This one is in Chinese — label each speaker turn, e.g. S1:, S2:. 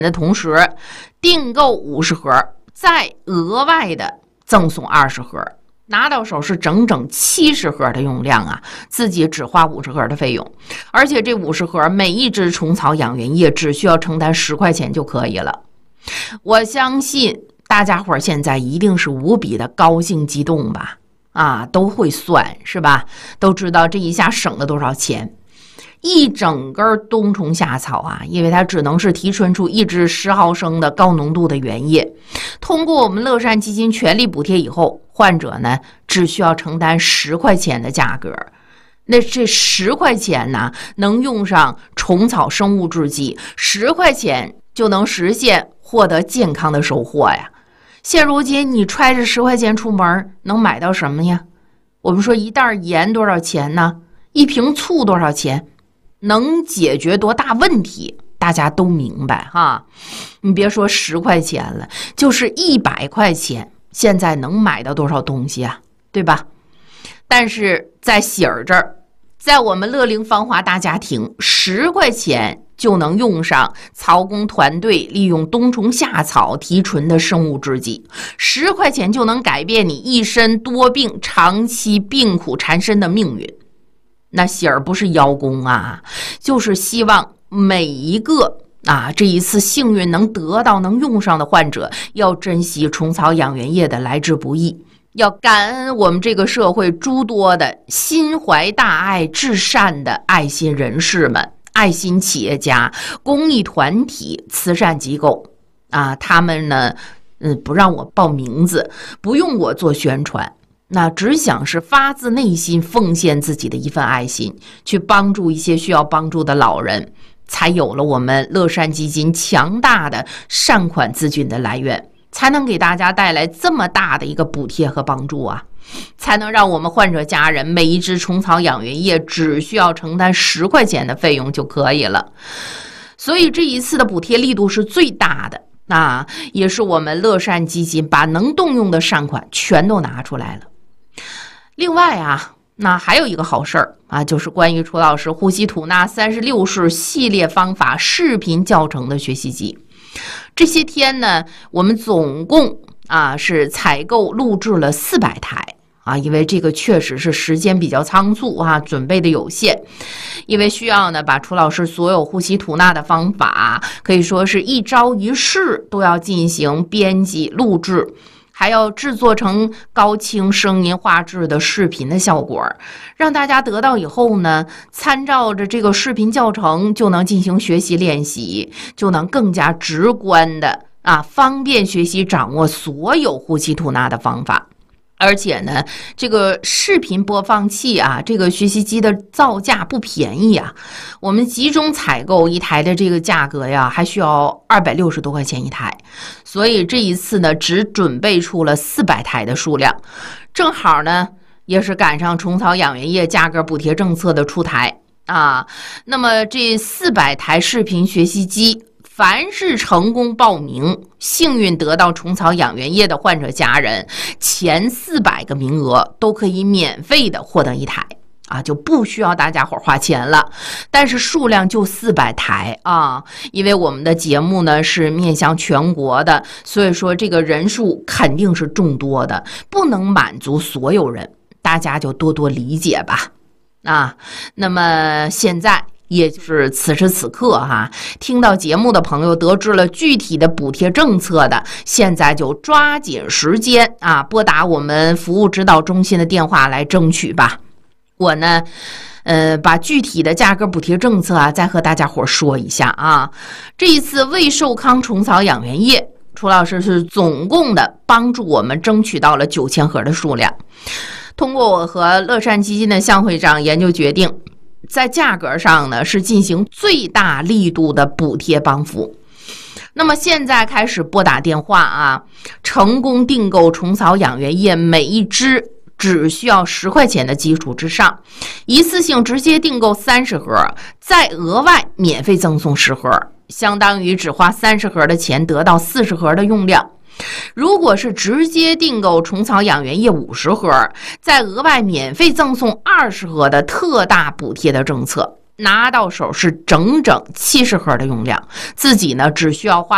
S1: 的同时，订购50盒，再额外的赠送20盒，拿到手是整整70盒的用量啊，自己只花50盒的费用，而且这50盒每一支虫草养元液只需要承担10块钱就可以了。我相信大家伙现在一定是无比的高兴激动吧？都会算是吧？都知道这一下省了多少钱。一整根冬虫夏草啊，因为它只能是提纯出1支10毫升的高浓度的原液，通过我们乐善基金全力补贴以后，患者呢只需要承担10块钱的价格。那这10块钱呢，能用上虫草生物制剂，10块钱就能实现获得健康的收获呀。现如今你揣着10块钱出门，能买到什么呀？我们说一袋盐多少钱呢？一瓶醋多少钱？能解决多大问题？大家都明白哈。你别说10块钱了，就是100块钱，现在能买到多少东西啊？对吧？但是在喜儿这儿，在我们乐龄芳华大家庭，10块钱就能用上曹工团队利用冬虫夏草提纯的生物制剂，10块钱就能改变你一身多病、长期病苦缠身的命运。那喜儿不是邀功啊，就是希望每一个这一次幸运能得到能用上的患者，要珍惜虫草养元液的来之不易，要感恩我们这个社会诸多的心怀大爱至善的爱心人士们、爱心企业家、公益团体、慈善机构他们呢不让我报名字，不用我做宣传，那只想是发自内心奉献自己的一份爱心，去帮助一些需要帮助的老人，才有了我们乐善基金强大的善款资金的来源，才能给大家带来这么大的一个补贴和帮助啊，才能让我们患者家人每一支虫草养元液只需要承担10块钱的费用就可以了。所以这一次的补贴力度是最大的，也是我们乐善基金把能动用的善款全都拿出来了。另外那还有一个好事儿就是关于楚老师呼吸吐纳36式系列方法视频教程的学习机。这些天呢，我们总共是采购录制了400台因为这个确实是时间比较仓促准备的有限，因为需要呢把楚老师所有呼吸吐纳的方法可以说是一招一式都要进行编辑录制，还要制作成高清声音画质的视频的效果，让大家得到以后呢，参照着这个视频教程就能进行学习练习，就能更加直观的方便学习掌握所有呼吸吐纳的方法。而且呢，这个视频播放器这个学习机的造价不便宜我们集中采购一台的这个价格还需要260多块钱一台，所以这一次呢，只准备出了400台的数量，正好呢，也是赶上虫草养元液价格补贴政策的出台那么这400台视频学习机，凡是成功报名幸运得到虫草养元液的患者家人，前400个名额都可以免费的获得一台就不需要大家伙花钱了，但是数量就400台因为我们的节目呢是面向全国的，所以说这个人数肯定是众多的，不能满足所有人，大家就多多理解吧那么现在也就是此时此刻听到节目的朋友得知了具体的补贴政策的，现在就抓紧时间拨打我们服务指导中心的电话来争取吧。我呢把具体的价格补贴政策再和大家伙说一下这一次胃寿康虫草养元液，楚老师是总共的帮助我们争取到了9000盒的数量。通过我和乐善基金的向会长研究决定，在价格上呢是进行最大力度的补贴帮扶。那么现在开始拨打电话成功订购虫草养元液每一支只需要10块钱的基础之上，一次性直接订购30盒，再额外免费赠送10盒，相当于只花30盒的钱得到40盒的用量。如果是直接订购虫草养元液50盒，再额外免费赠送20盒的特大补贴的政策，拿到手是整整70盒的用量，自己呢只需要花